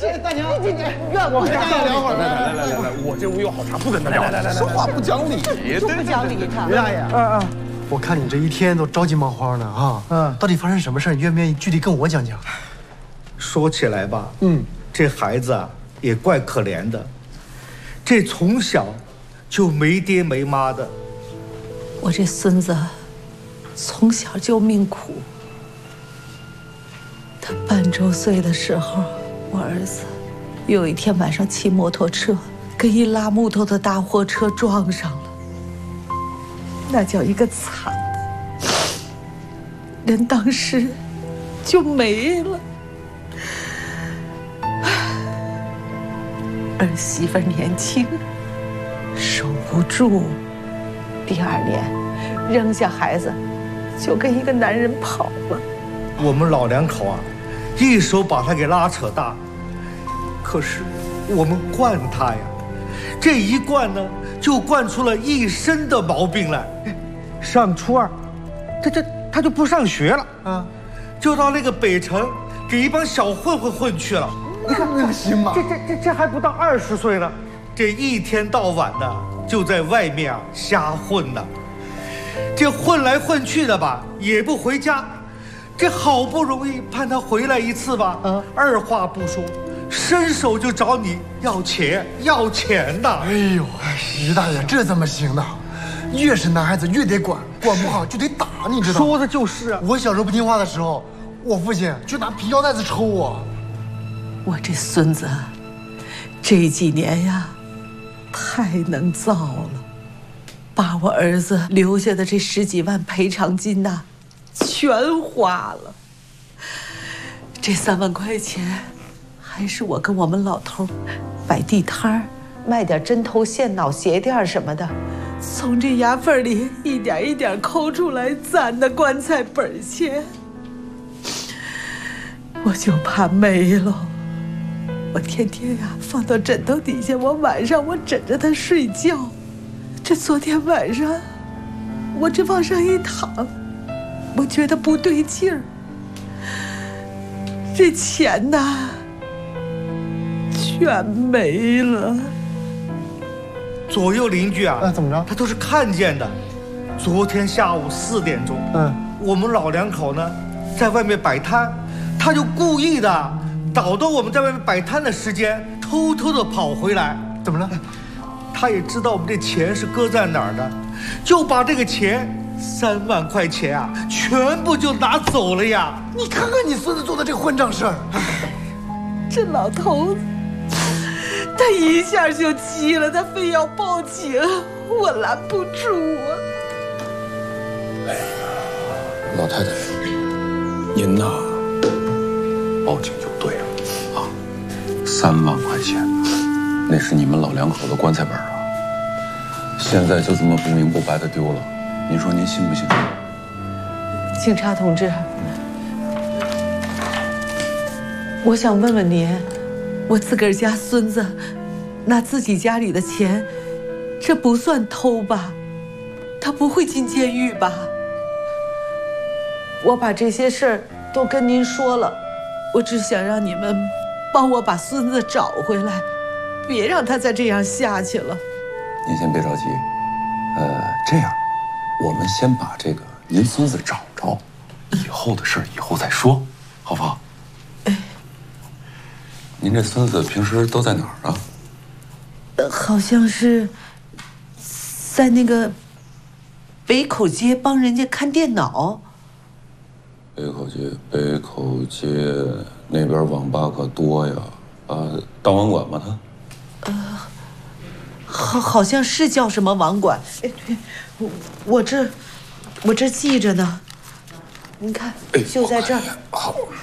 大娘，我跟大娘聊会儿。来，我这屋有好茶，不跟他聊。来，说话不讲理， 就不讲理他。 于大爷， 我看你这一天都着急忙慌的啊。到底发生什么事儿？你愿不愿意具体跟我讲讲？ 说起来吧，这孩子啊也怪可怜的，这从小就没爹没妈的。 我这孙子从小就命苦。他半周岁的时候，我儿子有一天晚上骑摩托车跟一拉木头的大货车撞上了，那叫一个惨的，人当时就没了。儿媳妇年轻，守不住，第2年扔下孩子，就跟一个男人跑了。 我们老两口啊，一手把他给拉扯大，可是我们惯他呀，这一惯呢，就惯出了一身的毛病来。上初2，他就不上学了啊，就到那个北城给一帮小混混混去了。 你看那行吗？ 这还不到20岁呢，这一天到晚的就在外面啊瞎混呢。这混来混去的吧，也不回家。这好不容易盼他回来一次吧，二话不说，伸手就找你要钱的。 哎呦，于大爷，这怎么行呢？越是男孩子越得管，管不好就得打，你知道吗？ 说的就是啊。 我小时候不听话的时候，我父亲就拿皮胶带子抽我。 我这孙子这几年呀，太能造了，把我儿子留下的这10几万赔偿金呐，全花了。这3万块钱，还是我跟我们老头摆地摊儿，卖点针头线脑鞋垫什么的，从这牙缝里一点一点抠出来攒的棺材本钱。我就怕没了。我天天呀放到枕头底下，我晚上我枕着它睡觉。这昨天晚上，我这往上一躺，我觉得不对劲儿。这钱呐，全没了。 左右邻居啊， 怎么着？ 他都是看见的。昨天下午4点钟，我们老两口呢在外面摆摊，他就故意的倒到我们在外面摆摊的时间，偷偷的跑回来。 怎么了？ 他也知道我们这钱是搁在哪儿的，就把这个钱3万块钱啊，全部就拿走了呀！ 你看看你孙子做的这个混账事儿， 这老头子，他一下就急了，他非要报警，我拦不住啊！ 哎呀，老太太，您呐，报警就对了啊！3万块钱，那是你们老两口的棺材本啊！现在就这么不明不白的丢了，您说您信不信？ 警察同志，我想问问您，我自个儿家孙子拿自己家里的钱，这不算偷吧？他不会进监狱吧？我把这些事儿都跟您说了，我只想让你们帮我把孙子找回来，别让他再这样下去了。 您先别着急，这样，我们先把这个您孙子找着，以后的事儿以后再说，好不好？您这孙子平时都在哪儿啊？ 好像是在那个北口街帮人家看电脑。 北口街那边网吧可多呀，当网管吗他？ 好像是叫什么网管。哎，对，我这记着呢。你看，就在这儿。 好，